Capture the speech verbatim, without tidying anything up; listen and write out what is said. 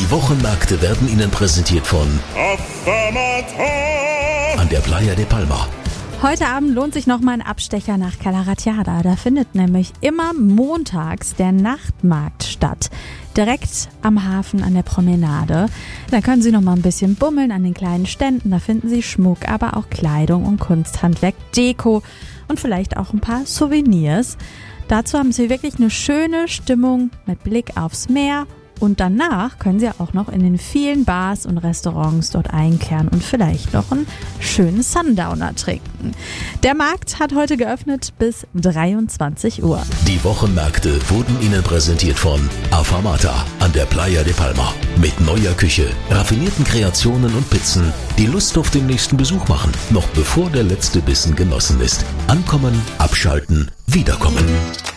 Die Wochenmärkte werden Ihnen präsentiert von an der Playa de Palma. Heute Abend lohnt sich nochmal ein Abstecher nach Cala Ratjada. Da findet nämlich immer montags der Nachtmarkt statt. Direkt am Hafen an der Promenade. Da können Sie noch mal ein bisschen bummeln an den kleinen Ständen. Da finden Sie Schmuck, aber auch Kleidung und Kunsthandwerk, Deko und vielleicht auch ein paar Souvenirs. Dazu haben Sie wirklich eine schöne Stimmung mit Blick aufs Meer. Und danach können Sie auch noch in den vielen Bars und Restaurants dort einkehren und vielleicht noch einen schönen Sundowner trinken. Der Markt hat heute geöffnet bis dreiundzwanzig Uhr. Die Wochenmärkte wurden Ihnen präsentiert von Afamata an der Playa de Palma. Mit neuer Küche, raffinierten Kreationen und Pizzen, die Lust auf den nächsten Besuch machen, noch bevor der letzte Bissen genossen ist. Ankommen, abschalten, wiederkommen.